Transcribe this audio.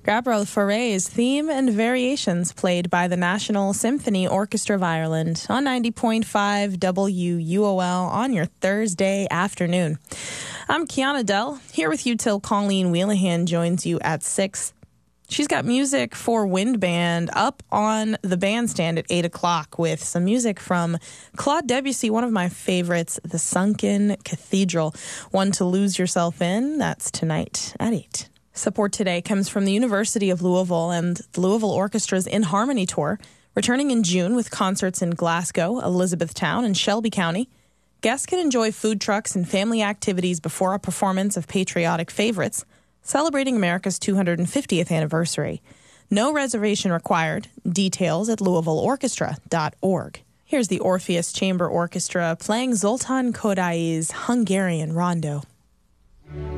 Gabriel Fauré's theme and variations played by the National Symphony Orchestra of Ireland on 90.5 WUOL on your Thursday afternoon. I'm Kiana Dell, here with you till Colleen Wheelahan joins you at 6. She's got music for Wind Band up on the bandstand at 8 o'clock with some music from Claude Debussy, one of my favorites, The Sunken Cathedral, one to lose yourself in. That's tonight at 8. Support today comes from the University of Louisville and the Louisville Orchestra's In Harmony Tour, returning in June with concerts in Glasgow, Elizabethtown, and Shelby County. Guests can enjoy food trucks and family activities before a performance of patriotic favorites, celebrating America's 250th anniversary. No reservation required. Details at louisvilleorchestra.org. Here's the Orpheus Chamber Orchestra playing Zoltán Kodai's Hungarian Rondo.